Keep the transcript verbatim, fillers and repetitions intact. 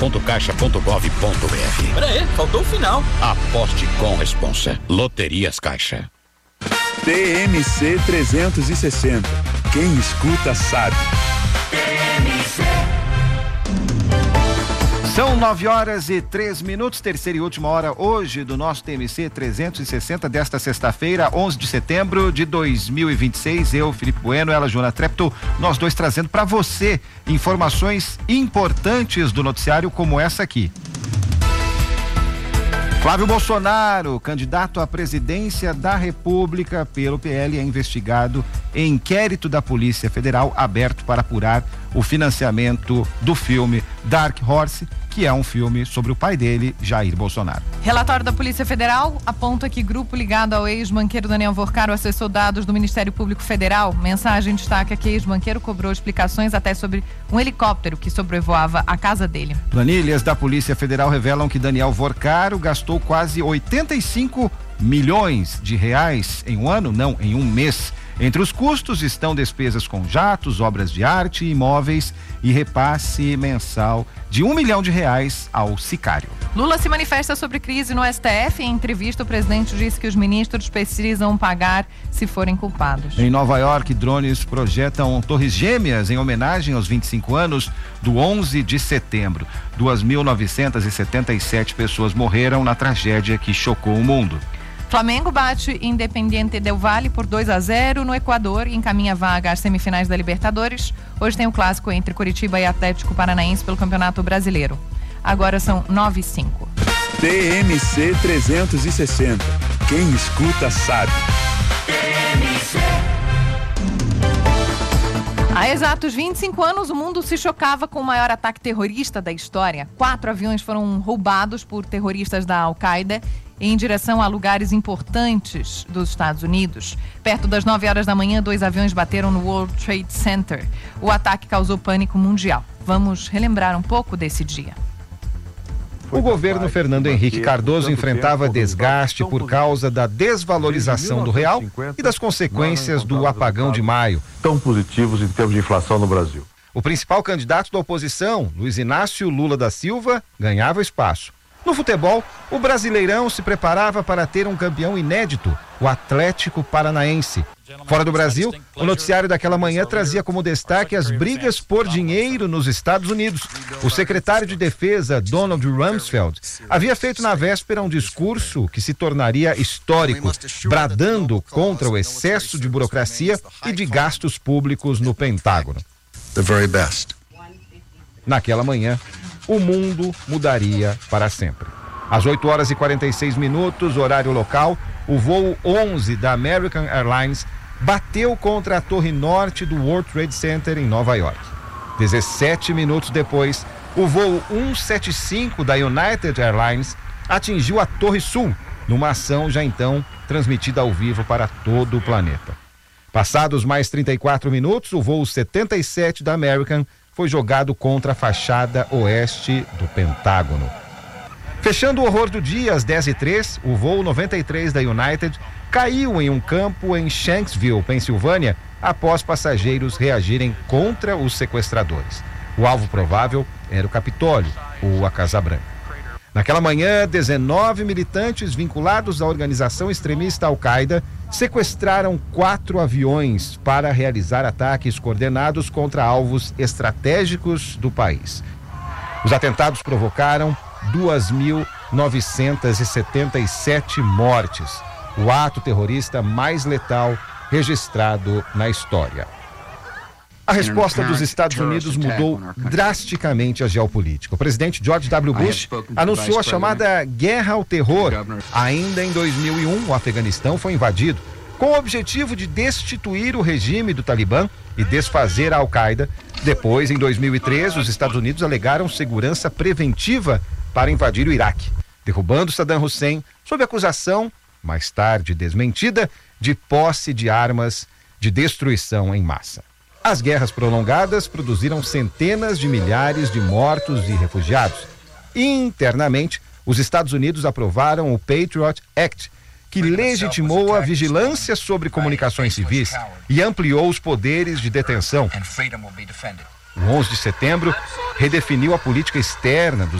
ponto caixa ponto gov ponto br. Pera aí, faltou o final. Aposte com responsa. Loterias Caixa. T M C trezentos e sessenta. Quem escuta sabe. T M C. São nove horas e três minutos, terceira e última hora hoje do nosso T M C trezentos e sessenta desta sexta-feira, onze de setembro de dois mil e vinte e seis. Eu, Felipe Bueno, ela, Joana Trepto, nós dois trazendo para você informações importantes do noticiário como essa aqui. Flávio Bolsonaro, candidato à presidência da República pelo P L, é investigado em inquérito da Polícia Federal aberto para apurar o financiamento do filme Dark Horse, que é um filme sobre o pai dele, Jair Bolsonaro. Relatório da Polícia Federal aponta que grupo ligado ao ex-banqueiro Daniel Vorcaro acessou dados do Ministério Público Federal. Mensagem destaca que ex-banqueiro cobrou explicações até sobre um helicóptero que sobrevoava a casa dele. Planilhas da Polícia Federal revelam que Daniel Vorcaro gastou quase oitenta e cinco milhões de reais em um ano, não, em um mês. Entre os custos estão despesas com jatos, obras de arte, imóveis e repasse mensal de um milhão de reais ao sicário. Lula se manifesta sobre crise no S T F. Em entrevista, o presidente disse que os ministros precisam pagar se forem culpados. Em Nova York, drones projetam torres gêmeas em homenagem aos vinte e cinco anos do onze de setembro. duas mil novecentas e setenta e sete pessoas morreram na tragédia que chocou o mundo. Flamengo bate Independiente del Valle por dois a zero no Equador e encaminha vaga às semifinais da Libertadores. Hoje tem o clássico entre Curitiba e Atlético Paranaense pelo Campeonato Brasileiro. Agora são nove e cinco. T M C trezentos e sessenta. Quem escuta sabe. T M C. Há exatos vinte e cinco anos, o mundo se chocava com o maior ataque terrorista da história. Quatro aviões foram roubados por terroristas da Al-Qaeda em direção a lugares importantes dos Estados Unidos. Perto das nove horas da manhã, dois aviões bateram no World Trade Center. O ataque causou pânico mundial. Vamos relembrar um pouco desse dia. O governo Fernando Henrique Cardoso enfrentava desgaste por causa da desvalorização do real e das consequências do apagão de maio. Tão positivos em termos de inflação no Brasil. O principal candidato da oposição, Luiz Inácio Lula da Silva, ganhava espaço. No futebol, o Brasileirão se preparava para ter um campeão inédito, o Atlético Paranaense. Fora do Brasil, o noticiário daquela manhã trazia como destaque as brigas por dinheiro nos Estados Unidos. O secretário de Defesa, Donald Rumsfeld, havia feito na véspera um discurso que se tornaria histórico, bradando contra o excesso de burocracia e de gastos públicos no Pentágono. The very best. Naquela manhã, o mundo mudaria para sempre. Às oito horas e quarenta e seis minutos, horário local, o voo onze da American Airlines bateu contra a torre norte do World Trade Center em Nova York. dezessete minutos depois, o voo cento e setenta e cinco da United Airlines atingiu a torre sul, numa ação já então transmitida ao vivo para todo o planeta. Passados mais trinta e quatro minutos, o voo setenta e sete da American foi jogado contra a fachada oeste do Pentágono. Fechando o horror do dia, às dez e três, o voo noventa e três da United caiu em um campo em Shanksville, Pensilvânia, após passageiros reagirem contra os sequestradores. O alvo provável era o Capitólio, ou a Casa Branca. Naquela manhã, dezenove militantes vinculados à organização extremista Al-Qaeda sequestraram quatro aviões para realizar ataques coordenados contra alvos estratégicos do país. Os atentados provocaram duas mil novecentas e setenta e sete mortes, o ato terrorista mais letal registrado na história. A resposta dos Estados Unidos mudou drasticamente a geopolítica. O presidente George W. Bush anunciou a chamada guerra ao terror. Ainda em dois mil e um, o Afeganistão foi invadido com o objetivo de destituir o regime do Talibã e desfazer a Al-Qaeda. Depois, em dois mil e três, os Estados Unidos alegaram segurança preventiva para invadir o Iraque, derrubando Saddam Hussein sob acusação, mais tarde desmentida, de posse de armas de destruição em massa. As guerras prolongadas produziram centenas de milhares de mortos e refugiados. Internamente, os Estados Unidos aprovaram o Patriot Act, que legitimou a vigilância sobre comunicações civis e ampliou os poderes de detenção. O onze de setembro redefiniu a política externa dos